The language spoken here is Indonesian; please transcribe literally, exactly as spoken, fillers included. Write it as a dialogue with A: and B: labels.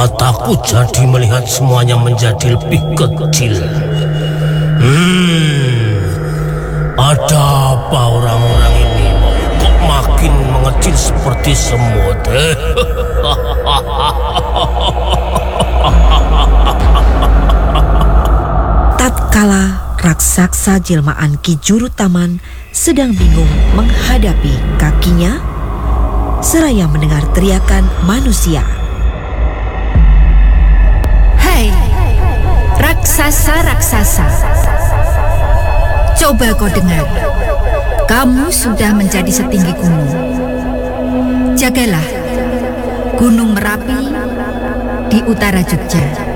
A: Mataku jadi melihat semuanya menjadi lebih kecil. Hmm, ada apa orang-orang ini? Kok makin mengecil seperti semut? Eh?
B: Tatkala raksasa jelmaan Ki Juru Taman sedang bingung menghadapi kakinya, seraya mendengar teriakan manusia.
C: Hai, raksasa-raksasa, coba kau dengar. Kamu sudah menjadi setinggi gunung. Jagalah Gunung Merapi di utara Jogja.